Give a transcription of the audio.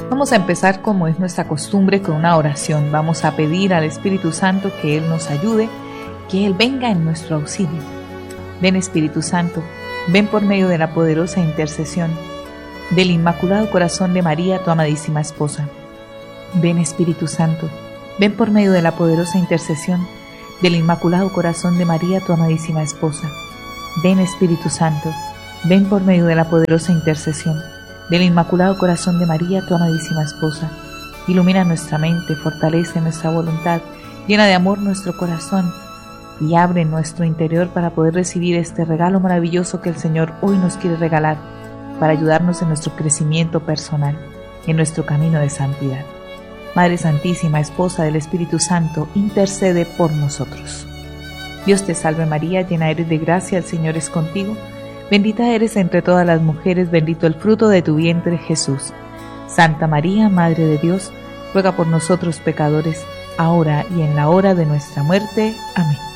Vamos a empezar, como es nuestra costumbre, con una oración. Vamos a pedir al Espíritu Santo que Él nos ayude, que Él venga en nuestro auxilio. Ven, Espíritu Santo, ven por medio de la poderosa intercesión del Inmaculado Corazón de María, tu amadísima esposa. Ven, Espíritu Santo, ven por medio de la poderosa intercesión del Inmaculado Corazón de María, tu amadísima esposa. Ven, Espíritu Santo, ven por medio de la poderosa intercesión del Inmaculado Corazón de María, tu amadísima esposa. Ilumina nuestra mente, fortalece nuestra voluntad, llena de amor nuestro corazón y abre nuestro interior para poder recibir este regalo maravilloso que el Señor hoy nos quiere regalar, para ayudarnos en nuestro crecimiento personal, en nuestro camino de santidad. Madre Santísima, Esposa del Espíritu Santo, intercede por nosotros. Dios te salve María, llena eres de gracia, el Señor es contigo. Bendita eres entre todas las mujeres, bendito el fruto de tu vientre, Jesús. Santa María, Madre de Dios, ruega por nosotros pecadores, ahora y en la hora de nuestra muerte. Amén.